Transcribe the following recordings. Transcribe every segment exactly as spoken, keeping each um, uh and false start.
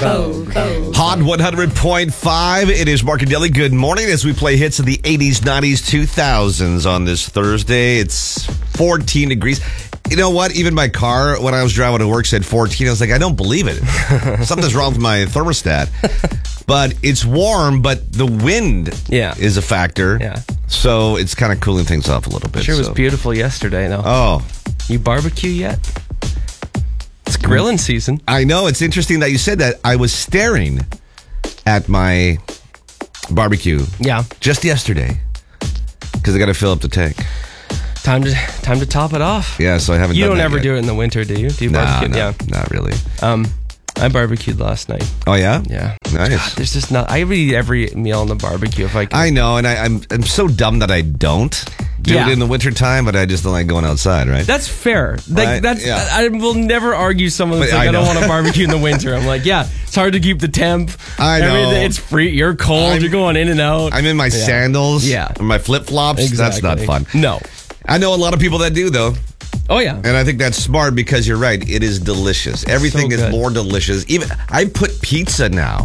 Bo, bo. Hot one hundred point five. It is Mark and Dilly. Good morning as we play hits of the eighties, nineties, two thousands on this Thursday. It's fourteen degrees. You know what? Even my car, when I was driving to work, said fourteen. I was like, I don't believe it. Something's wrong with my thermostat. But it's warm, but the wind Yeah. is a factor. Yeah. So it's kind of cooling things off a little bit. Sure was so. beautiful yesterday, no? Oh. You barbecue yet? It's grilling season. I know. It's interesting that you said that. I was staring at my barbecue Yeah. just yesterday because I got to fill up the tank. Time to time to top it off. Yeah, so I haven't You done don't that ever yet. do it in the winter, do you? Do you Nah, barbecue? no, Yeah. not really. Um, I barbecued last night. Oh, yeah? Yeah. Nice. God, there's just not. I would eat every meal on the barbecue if I could. I know, and I, I'm I'm so dumb that I don't do Yeah. it in the wintertime, but I just don't like going outside, right? That's fair. Like Right, that's. yeah. I will never argue someone that's But like, I I, don't know. want to barbecue in the winter. I'm like, yeah, it's hard to keep the temp. I know. Everything- It's free. You're cold. I'm- you're going in and out. I'm in my Yeah. sandals, Yeah. or my flip-flops. That's not Exactly. fun. No. I know a lot of people that do, though. Oh yeah. And I think that's smart because you're right. It is delicious. Everything So is good. more delicious. Even I put pizza now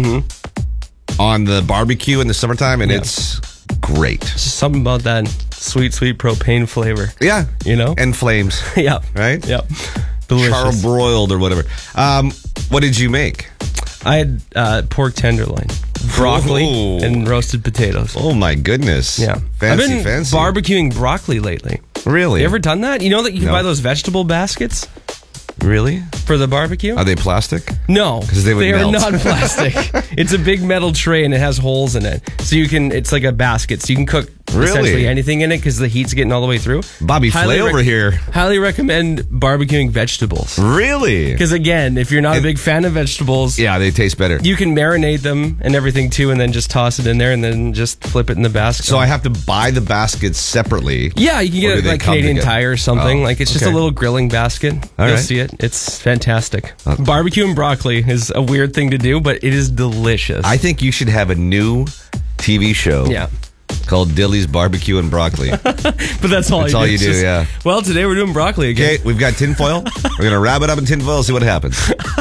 on the barbecue in the summertime, and Yeah. it's great. Just something about that sweet, sweet propane flavor. Yeah. You know? And flames, yeah. right? Yep. Delicious. Charbroiled or whatever. Um, what did you make? I had uh, pork tenderloin, broccoli, Ooh. and roasted potatoes. Oh, my goodness. Yeah. Fancy, I've been fancy. barbecuing broccoli lately. Really? You ever done that? You know that you can No. buy those vegetable baskets Really? for the barbecue? Are they plastic? No, 'Cause they would are melt. not plastic. It's a big metal tray and it has holes in it, so you can. It's like a basket, so you can cook Really? essentially anything in it because the heat's getting all the way through. Bobby Highly Flay rec- over here. Highly recommend barbecuing vegetables Really? because again, if you're not a It- big fan of vegetables, Yeah, they taste better. you can marinate them and everything too, and then just toss it in there and then just flip it in the basket. So I have to buy the baskets separately. Yeah, you can Or get do it they like come Canadian together? Tire or something. Oh, like it's just okay. a little grilling basket. All You'll right. see it. It's fantastic. Barbecue and broccoli is a weird thing to do, but it is delicious. I think you should have a new T V show yeah, called Dilly's Barbecue and Broccoli. but that's all. That's you all do. you It's do, just, yeah. Well, today we're doing broccoli again. Okay, we've got tinfoil. We're going to wrap it up in tinfoil, see what happens.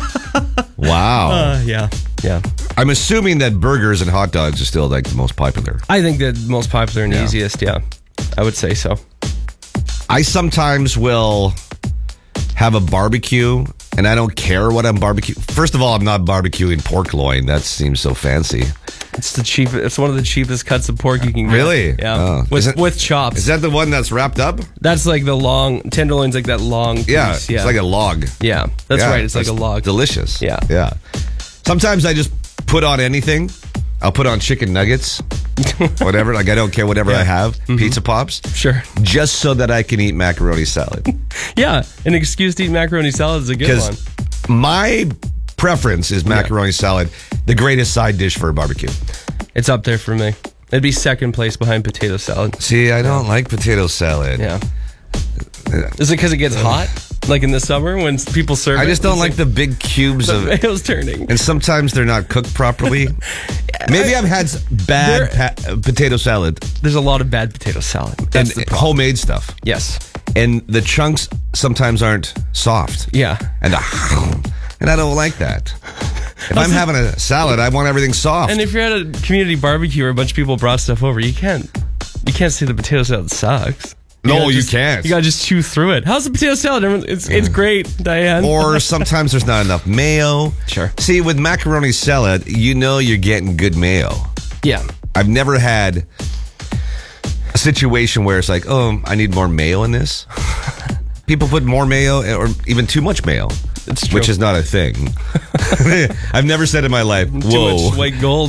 Wow. Uh, yeah, yeah. I'm assuming that burgers and hot dogs are still like the most popular. I think the most popular and Yeah. easiest. Yeah, I would say so. I sometimes will have a barbecue and I don't care what I'm barbecuing. First of all, I'm not barbecuing pork loin. That seems so fancy. It's the cheap. It's one of the cheapest cuts of pork you can get. Really? Yeah, Oh. Is with it- with chops. Is that the one that's wrapped up? That's like the long tenderloin's like that long piece. Yeah, yeah. it's like a log. yeah. That's Yeah, right. It's like a that's log. Delicious. Yeah. Yeah. Sometimes I just put on anything. I'll put on chicken nuggets, whatever. Like I don't care whatever Yeah. I have. Pizza pops. Sure. Just so that I can eat macaroni salad. Yeah, an excuse to eat macaroni salad is a good one. Because my preference is macaroni salad, the greatest side dish for a barbecue. It's up there for me. It'd be second place behind potato salad. See, I don't like potato salad. Yeah. Is it because it gets hot? Like in the summer when people serve I it? just don't It's like the big cubes the of mayo's turning. and sometimes they're not cooked properly. Maybe I've had s- bad There- pa- potato salad There's a lot of bad potato salad. That's and the problem. homemade stuff. Yes. And the chunks sometimes aren't soft. Yeah. And the, and I don't like that. If I'm having a salad, I want everything soft. And if you're at a community barbecue where a bunch of people brought stuff over, you can't you can't say the potato salad sucks. No, gotta you just- can't. You gotta just chew through it. How's the potato salad? Everyone- It's it's great, Diane. or sometimes there's not enough mayo. Sure. See, with macaroni salad, you know you're getting good mayo. yeah. I've never had a situation where it's like, oh, I need more mayo in this. People put more mayo or even too much mayo. It's true. Which is not a thing. I've never said in my life, Too whoa. much white gold.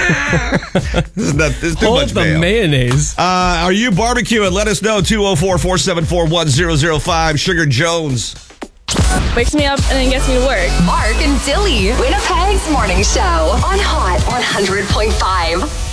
This is not, this is too Hold much the mayo. mayonnaise. Uh, are you barbecuing? Let us know. two oh four, four seven four, one oh oh five. Sugar Jones. Wakes me up and then gets me to work. Mark and Dilly, Winnipeg's morning show on Hot one hundred point five.